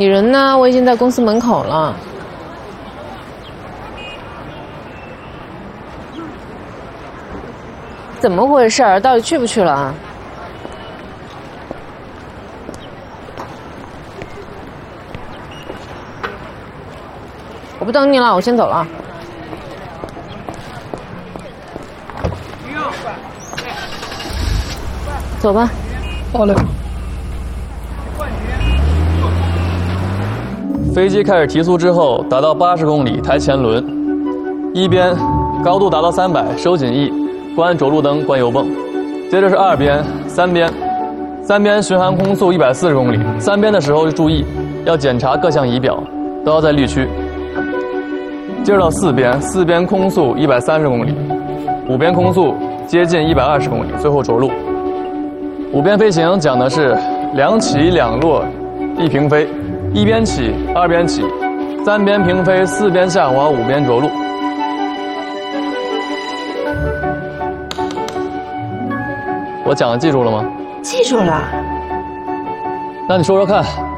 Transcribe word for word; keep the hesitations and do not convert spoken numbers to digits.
你人呢？我已经在公司门口了。怎么回事？到底去不去了？我不等你了，我先走了。走吧。 好嘞。 飞机开始提速之后，达到八十公里，抬前轮，一边高度达到三百，收紧翼，关着陆灯，关油泵。接着是二边、三边，三边巡航空速一百四十公里，三边的时候注意要检查各项仪表，都要在绿区。接着到四边，四边空速一百三十公里，五边空速接近一百二十公里，最后着陆。五边飞行讲的是两起两落一平飞，一边起二边起，三边平飞，四边下滑，五边着陆。我讲的记住了吗？ 记住了。 那你说说看，